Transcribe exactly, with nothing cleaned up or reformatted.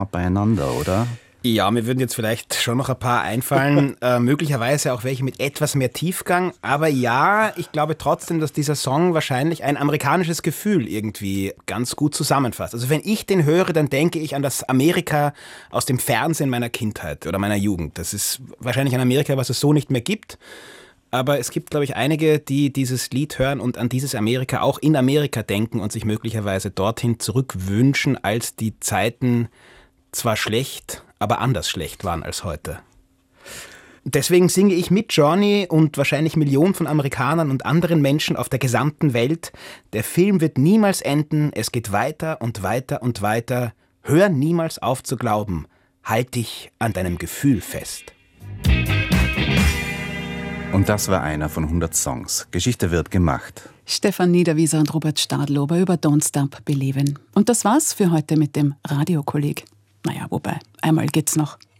beieinander, oder? Ja, mir würden jetzt vielleicht schon noch ein paar einfallen, äh, möglicherweise auch welche mit etwas mehr Tiefgang. Aber ja, ich glaube trotzdem, dass dieser Song wahrscheinlich ein amerikanisches Gefühl irgendwie ganz gut zusammenfasst. Also wenn ich den höre, dann denke ich an das Amerika aus dem Fernsehen meiner Kindheit oder meiner Jugend. Das ist wahrscheinlich ein Amerika, was es so nicht mehr gibt. Aber es gibt, glaube ich, einige, die dieses Lied hören und an dieses Amerika auch in Amerika denken und sich möglicherweise dorthin zurückwünschen, als die Zeiten zwar schlecht, aber anders schlecht waren als heute. Deswegen singe ich mit Johnny und wahrscheinlich Millionen von Amerikanern und anderen Menschen auf der gesamten Welt: Der Film wird niemals enden, es geht weiter und weiter und weiter. Hör niemals auf zu glauben, halt dich an deinem Gefühl fest. Und das war einer von hundert Songs. Geschichte wird gemacht. Stefan Niederwieser und Robert Stadlober über Don't Stop Believin'. Und das war's für heute mit dem Radiokolleg. Naja, wobei, einmal geht's noch.